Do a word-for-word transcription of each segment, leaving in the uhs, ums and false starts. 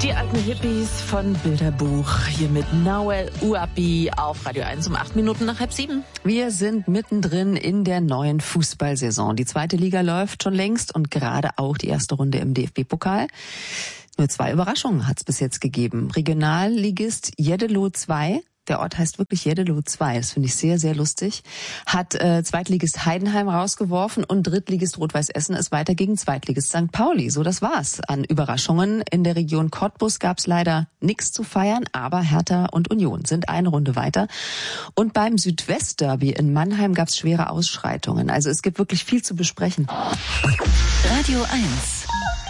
Die alten Hippies von Bilderbuch. Hier mit Nawel Ouabi auf Radio eins um acht Minuten nach halb sieben. Wir sind mittendrin in der neuen Fußballsaison. Die zweite Liga läuft schon längst und gerade auch die erste Runde im D F B-Pokal. Nur zwei Überraschungen hat es bis jetzt gegeben. Regionalligist Jeddelo zwei, der Ort heißt wirklich Jeddelo zwei, das finde ich sehr, sehr lustig, hat äh, Zweitligist Heidenheim rausgeworfen und Drittligist Rot-Weiß Essen ist weiter gegen Zweitligist Sankt Pauli. So, das war's an Überraschungen. In der Region Cottbus gab's leider nichts zu feiern, aber Hertha und Union sind eine Runde weiter. Und beim Südwestderby in Mannheim gab's schwere Ausschreitungen. Also es gibt wirklich viel zu besprechen. Radio eins.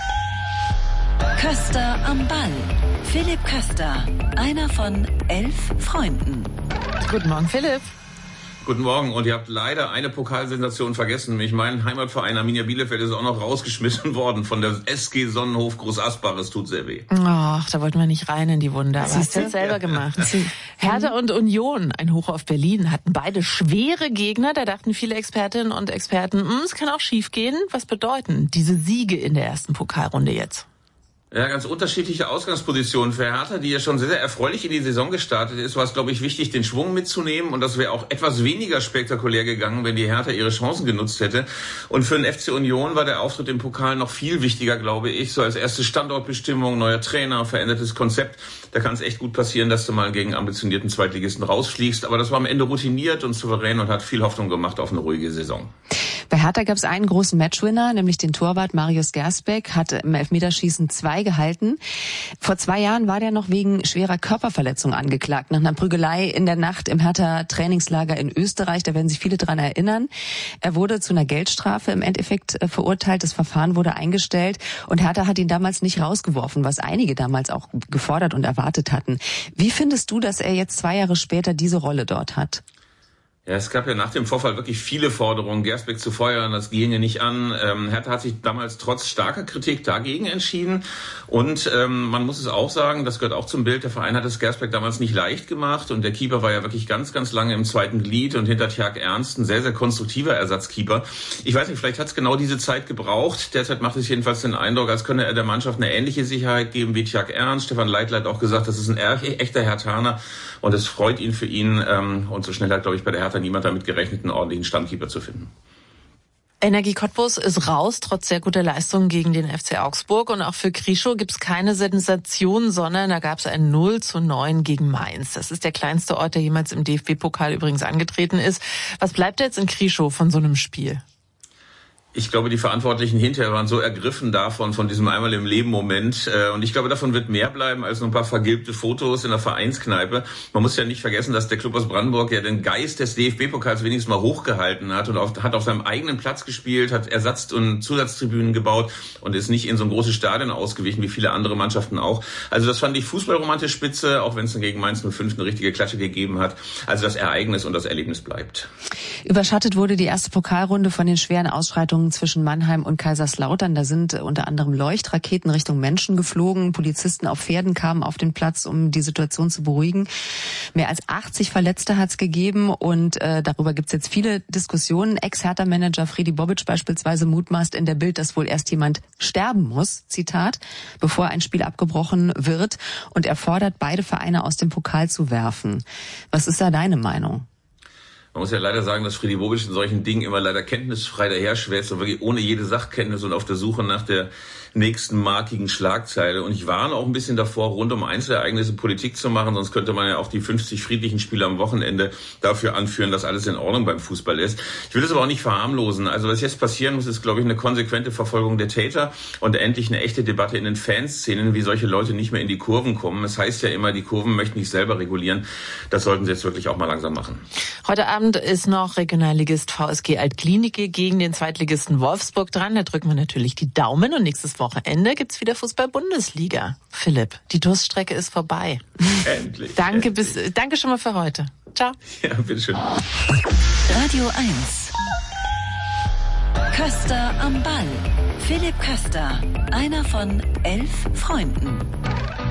Köster am Ball. Philipp Köster, einer von elf Freunden. Guten Morgen, Philipp. Guten Morgen. Und ihr habt leider eine Pokalsensation vergessen. Ich mein Heimatverein Arminia Bielefeld ist auch noch rausgeschmissen worden von der S G Sonnenhof Groß Asbach. Es tut sehr weh. Ach, da wollten wir nicht rein in die Wunde. Aber hast du jetzt selber gemacht. Hertha und Union, ein Hoch auf Berlin, hatten beide schwere Gegner. Da dachten viele Expertinnen und Experten, es kann auch schief gehen. Was bedeuten diese Siege in der ersten Pokalrunde jetzt? Ja, ganz unterschiedliche Ausgangspositionen. Für Hertha, die ja schon sehr, sehr erfreulich in die Saison gestartet ist, war es, glaube ich, wichtig, den Schwung mitzunehmen. Und das wäre auch etwas weniger spektakulär gegangen, wenn die Hertha ihre Chancen genutzt hätte. Und für den F C Union war der Auftritt im Pokal noch viel wichtiger, glaube ich. So als erste Standortbestimmung, neuer Trainer, verändertes Konzept. Da kann es echt gut passieren, dass du mal gegen ambitionierten Zweitligisten rausfliegst. Aber das war am Ende routiniert und souverän und hat viel Hoffnung gemacht auf eine ruhige Saison. Bei Hertha gab es einen großen Matchwinner, nämlich den Torwart Marius Gersbeck, hat im Elfmeterschießen zwei gehalten. Vor zwei Jahren war der noch wegen schwerer Körperverletzung angeklagt, nach einer Prügelei in der Nacht im Hertha-Trainingslager in Österreich. Da werden sich viele dran erinnern. Er wurde zu einer Geldstrafe im Endeffekt verurteilt. Das Verfahren wurde eingestellt und Hertha hat ihn damals nicht rausgeworfen, was einige damals auch gefordert und erwartet hatten. Wie findest du, dass er jetzt zwei Jahre später diese Rolle dort hat? Ja, es gab ja nach dem Vorfall wirklich viele Forderungen, Gersbeck zu feuern, das ginge nicht an. Ähm, Hertha hat sich damals trotz starker Kritik dagegen entschieden. Und ähm, man muss es auch sagen, das gehört auch zum Bild, der Verein hat es Gersbeck damals nicht leicht gemacht. Und der Keeper war ja wirklich ganz, ganz lange im zweiten Glied und hinter Tjag Ernst ein sehr, sehr konstruktiver Ersatzkeeper. Ich weiß nicht, vielleicht hat es genau diese Zeit gebraucht. Derzeit macht es jedenfalls den Eindruck, als könne er der Mannschaft eine ähnliche Sicherheit geben wie Tjag Ernst. Stefan Leitl hat auch gesagt, das ist ein echter Herthaner. Und es freut ihn für ihn. Ähm, und so schnell hat, glaube ich, bei der Hertha hat niemand damit gerechnet, einen ordentlichen Stammkeeper zu finden. Energie Cottbus ist raus, trotz sehr guter Leistungen gegen den F C Augsburg. Und auch für Krischow gibt es keine Sensation, sondern da gab es ein null zu neun gegen Mainz. Das ist der kleinste Ort, der jemals im D F B-Pokal übrigens angetreten ist. Was bleibt jetzt in Krischow von so einem Spiel? Ich glaube, die Verantwortlichen hinterher waren so ergriffen davon, von diesem einmal im Leben Moment. Und ich glaube, davon wird mehr bleiben als nur ein paar vergilbte Fotos in der Vereinskneipe. Man muss ja nicht vergessen, dass der Club aus Brandenburg ja den Geist des D F B-Pokals wenigstens mal hochgehalten hat und auf, hat auf seinem eigenen Platz gespielt, hat Ersatz- und Zusatztribünen gebaut und ist nicht in so ein großes Stadion ausgewichen, wie viele andere Mannschaften auch. Also das fand ich fußballromantisch spitze, auch wenn es dann gegen Mainz null fünf eine richtige Klatsche gegeben hat. Also das Ereignis und das Erlebnis bleibt. Überschattet wurde die erste Pokalrunde von den schweren Ausschreitungen zwischen Mannheim und Kaiserslautern. Da sind unter anderem Leuchtraketen Richtung Menschen geflogen. Polizisten auf Pferden kamen auf den Platz, um die Situation zu beruhigen. Mehr als achtzig Verletzte hat es gegeben und äh, darüber gibt es jetzt viele Diskussionen. Ex-Hertha-Manager Fredi Bobic beispielsweise mutmaßt in der Bild, dass wohl erst jemand sterben muss, Zitat, bevor ein Spiel abgebrochen wird. Und er fordert, beide Vereine aus dem Pokal zu werfen. Was ist da deine Meinung? Man muss ja leider sagen, dass Fredi Bobic in solchen Dingen immer leider kenntnisfrei daherschwätzt und wirklich ohne jede Sachkenntnis und auf der Suche nach der nächsten markigen Schlagzeile. Und ich warne auch ein bisschen davor, rund um Einzelereignisse Politik zu machen, sonst könnte man ja auch die fünfzig friedlichen Spiele am Wochenende dafür anführen, dass alles in Ordnung beim Fußball ist. Ich will das aber auch nicht verharmlosen. Also was jetzt passieren muss, ist, glaube ich, eine konsequente Verfolgung der Täter und endlich eine echte Debatte in den Fanszenen, wie solche Leute nicht mehr in die Kurven kommen. Es heißt ja immer, die Kurven möchten nicht selber regulieren. Das sollten sie jetzt wirklich auch mal langsam machen. Heute Abend ist noch Regionalligist V S G Altklinike gegen den Zweitligisten Wolfsburg dran. Da drücken wir natürlich die Daumen und nächstes Wochenende gibt's wieder Fußball-Bundesliga. Philipp, die Durststrecke ist vorbei. Endlich. Danke, endlich. bis, danke schon mal für heute. Ciao. Ja, bitteschön. Radio eins. Köster am Ball. Philipp Köster, einer von elf Freunden.